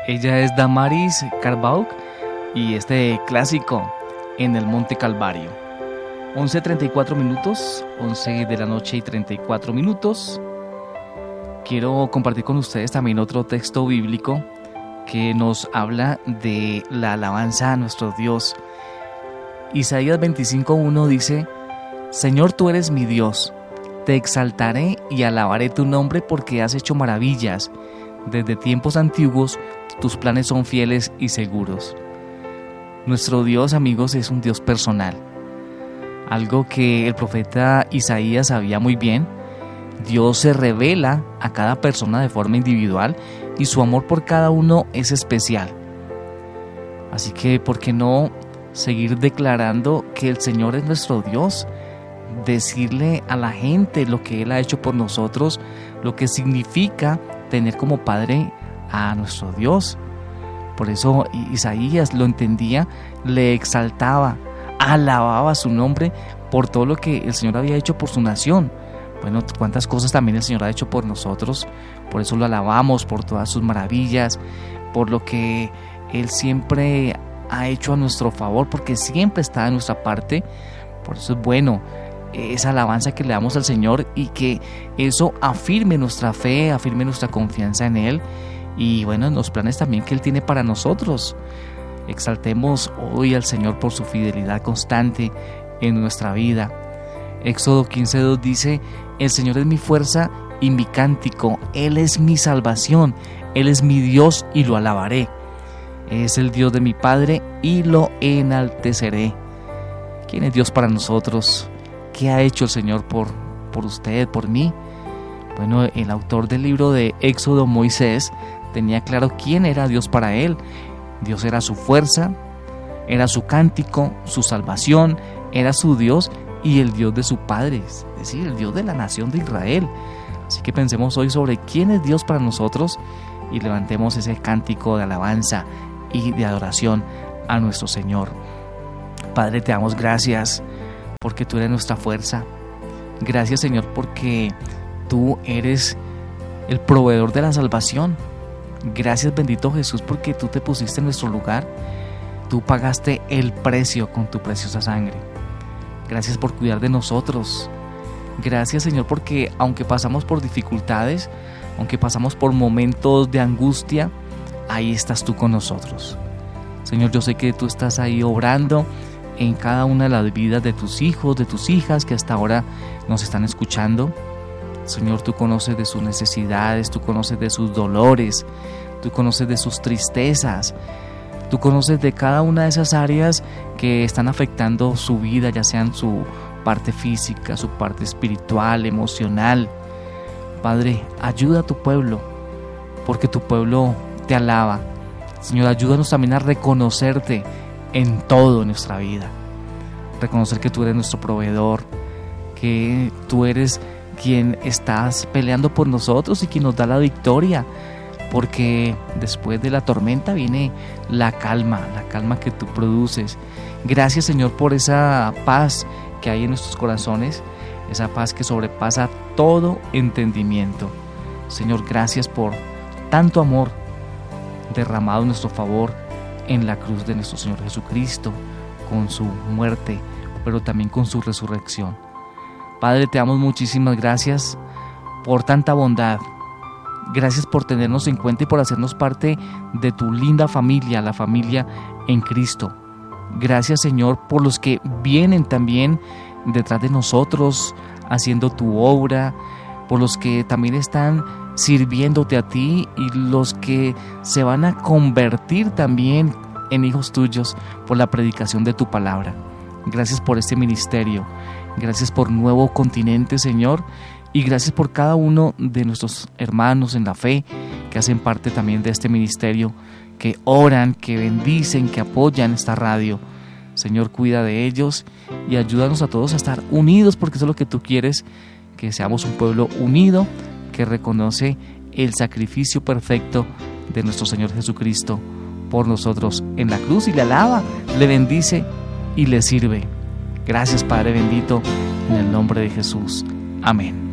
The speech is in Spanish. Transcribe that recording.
Ella es Damaris Carbauc y este clásico En el Monte Calvario. 11:34 minutos, 11 de la noche y 34 minutos. Quiero compartir con ustedes también otro texto bíblico que nos habla de la alabanza a nuestro Dios. Isaías 25:1 dice: Señor, tú eres mi Dios, te exaltaré y alabaré tu nombre porque has hecho maravillas. Desde tiempos antiguos tus planes son fieles y seguros. Nuestro Dios, amigos, es un Dios personal. Algo que el profeta Isaías sabía muy bien. Dios se revela a cada persona de forma individual y su amor por cada uno es especial. Así que, ¿por qué no seguir declarando que el Señor es nuestro Dios? Decirle a la gente lo que Él ha hecho por nosotros, lo que significa tener como Padre a nuestro Dios. Por eso Isaías lo entendía, le exaltaba, alababa su nombre por todo lo que el Señor había hecho por su nación. Bueno, cuántas cosas también el Señor ha hecho por nosotros. Por eso lo alabamos, por todas sus maravillas, por lo que Él siempre ha hecho a nuestro favor, porque siempre está de nuestra parte. Por eso es bueno esa alabanza que le damos al Señor y que eso afirme nuestra fe, afirme nuestra confianza en Él y bueno, en los planes también que Él tiene para nosotros. Exaltemos hoy al Señor por su fidelidad constante en nuestra vida. Éxodo 15:2 dice: el Señor es mi fuerza y mi cántico, Él es mi salvación, Él es mi Dios y lo alabaré. Es el Dios de mi Padre y lo enalteceré. ¿Quién es Dios para nosotros? ¿Qué ha hecho el Señor por usted, por mí? Bueno, el autor del libro de Éxodo, Moisés, tenía claro quién era Dios para él. Dios era su fuerza, era su cántico, su salvación, era su Dios y el Dios de su Padre, es decir, el Dios de la nación de Israel. Así que pensemos hoy sobre quién es Dios para nosotros y levantemos ese cántico de alabanza y de adoración a nuestro Señor. Padre, te damos gracias porque tú eres nuestra fuerza. Gracias, Señor, porque tú eres el proveedor de la salvación. Gracias, bendito Jesús, porque tú te pusiste en nuestro lugar. Tú pagaste el precio con tu preciosa sangre. Gracias por cuidar de nosotros. Gracias, Señor, porque aunque pasamos por dificultades, aunque pasamos por momentos de angustia, ahí estás tú con nosotros. Señor, yo sé que tú estás ahí obrando en cada una de las vidas de tus hijos, de tus hijas que hasta ahora nos están escuchando. Señor, tú conoces de sus necesidades, tú conoces de sus dolores, tú conoces de sus tristezas, tú conoces de cada una de esas áreas que están afectando su vida, ya sean su parte física, su parte espiritual, emocional. Padre, ayuda a tu pueblo, porque tu pueblo te alaba. Señor, ayúdanos también a reconocerte en todo en nuestra vida. Reconocer que tú eres nuestro proveedor, que tú eres quien estás peleando por nosotros y quien nos da la victoria, porque después de la tormenta viene la calma que tú produces. Gracias, Señor, por esa paz que hay en nuestros corazones, esa paz que sobrepasa todo entendimiento. Señor, gracias por tanto amor derramado en nuestro favor en la cruz de nuestro Señor Jesucristo, con su muerte, pero también con su resurrección. Padre, te damos muchísimas gracias por tanta bondad. Gracias por tenernos en cuenta y por hacernos parte de tu linda familia, la familia en Cristo. Gracias, Señor, por los que vienen también detrás de nosotros haciendo tu obra, por los que también están sirviéndote a ti y los que se van a convertir también en hijos tuyos por la predicación de tu palabra. Gracias por este ministerio. Gracias por Nuevo Continente, Señor, y gracias por cada uno de nuestros hermanos en la fe que hacen parte también de este ministerio, que oran, que bendicen, que apoyan esta radio. Señor, cuida de ellos y ayúdanos a todos a estar unidos, porque eso es lo que tú quieres, que seamos un pueblo unido, que reconoce el sacrificio perfecto de nuestro Señor Jesucristo por nosotros en la cruz y le alaba, le bendice y le sirve. Gracias, Padre bendito, en el nombre de Jesús. Amén.